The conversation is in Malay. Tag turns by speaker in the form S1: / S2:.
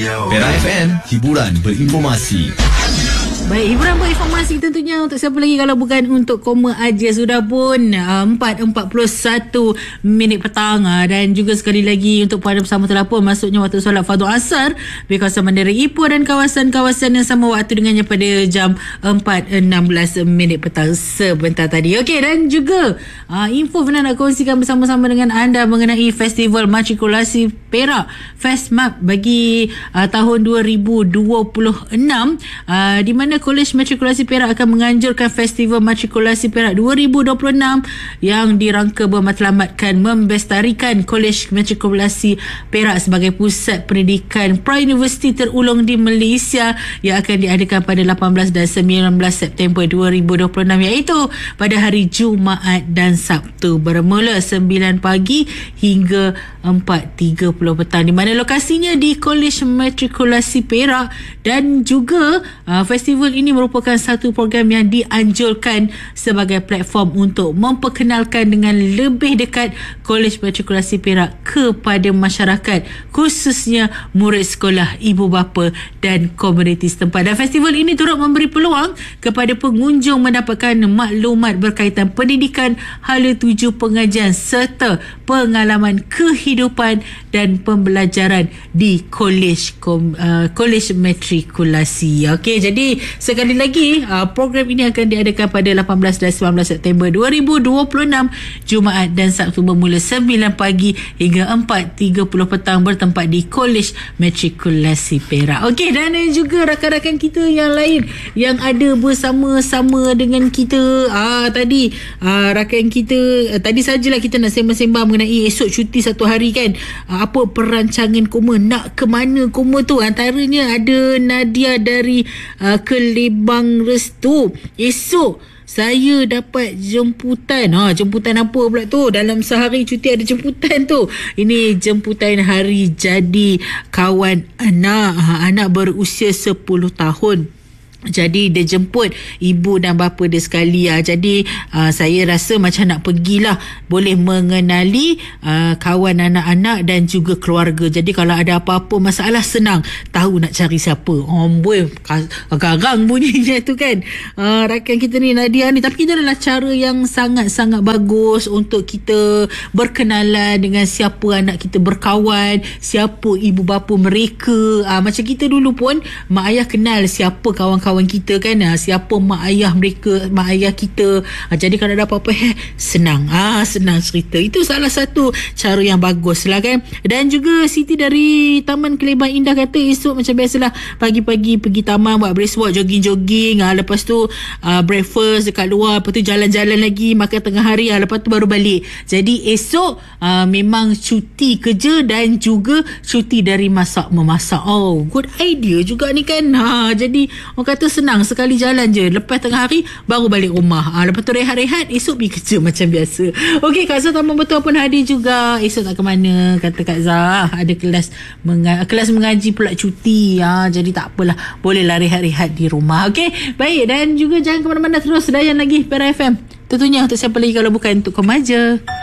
S1: Perak FM, hiburan berinformasi.
S2: Baik, hiburan berinformasi tentunya untuk siapa lagi kalau bukan untuk Koma aja. Sudah pun 4.41 minit petang, dan juga sekali lagi untuk pada bersama telah pun masuknya waktu solat fardu asar di kawasan Bandar Ipoh dan kawasan-kawasan yang sama waktu dengannya pada jam 4.16 minit petang sebentar tadi. Okey, dan juga info Fina nak kongsikan bersama-sama dengan anda mengenai Festival Matrikulasi Perak Festmap bagi tahun 2026, di mana Kolej Matrikulasi Perak akan menganjurkan Festival Matrikulasi Perak 2026 yang dirangka bermatlamatkan membestarikan Kolej Matrikulasi Perak sebagai pusat pendidikan pra-universiti terulung di Malaysia yang akan diadakan pada 18 dan 19 September 2026, iaitu pada hari Jumaat dan Sabtu bermula 9 pagi hingga 4.30 petang, di mana lokasinya di Kolej Matrikulasi Perak. Dan juga festival ini merupakan satu program yang dianjurkan sebagai platform untuk memperkenalkan dengan lebih dekat Kolej Matrikulasi Perak kepada masyarakat, khususnya murid sekolah, ibu bapa dan komuniti setempat. Dan festival ini turut memberi peluang kepada pengunjung mendapatkan maklumat berkaitan pendidikan, hala tuju pengajian serta pengalaman kehidupan dan pembelajaran di Kolej Matrikulasi. Okey, jadi sekali lagi program ini akan diadakan pada 18 dan 19 September 2026, Jumaat dan Sabtu bermula 9 pagi hingga 4.30 petang bertempat di Kolej Matrikulasi Perak. Okey, dan juga rakan-rakan kita yang lain yang ada bersama-sama dengan kita tadi, rakan kita tadi sajalah kita nak sembang-sembang mengenai esok cuti satu hari kan. Apa perancangan Koma, nak ke mana Koma tu? Antaranya ada Nadia dari Kelebang Restu. Esok saya dapat jemputan. Jemputan apa pula tu? Dalam sehari cuti ada jemputan tu. Ini jemputan hari jadi kawan anak berusia 10 tahun. Jadi dia jemput ibu dan bapa dia sekali. Jadi saya rasa macam nak pergilah, boleh mengenali kawan anak-anak dan juga keluarga. Jadi kalau ada apa-apa masalah, senang tahu nak cari siapa. Boy, garang bunyinya tu kan. Rakan kita ni Nadia ni. Tapi kita adalah cara yang sangat-sangat bagus untuk kita berkenalan dengan siapa anak kita berkawan, siapa ibu bapa mereka. Macam kita dulu pun mak ayah kenal siapa kawan-kawan kita kan, siapa mak ayah mereka, mak ayah kita. Jadi kalau ada apa-apa senang cerita. Itu salah satu cara yang bagus lah kan. Dan juga Siti dari Taman Kelebang Indah kata esok macam biasalah pagi-pagi pergi taman buat brisk walk, jogging-jogging, lepas tu breakfast dekat luar, lepas tu jalan-jalan lagi, makan tengah hari, lepas tu baru balik. Jadi esok memang cuti kerja dan juga cuti dari masak-memasak. Good idea juga ni kan. Jadi orang kata senang, sekali jalan je, lepas tengah hari baru balik rumah. Lepas tu rehat-rehat, esok pergi kerja macam biasa. Okey, Kak Zah Taman Betul pun hadir juga. Esok tak ke mana, kata Kak Zah, ada kelas mengaji pula cuti. Jadi tak apalah, bolehlah rehat-rehat di rumah. Okey, baik. Dan juga jangan ke mana-mana, terus layan lagi Perak FM. Tentunya untuk siapa lagi kalau bukan untuk Koma aja.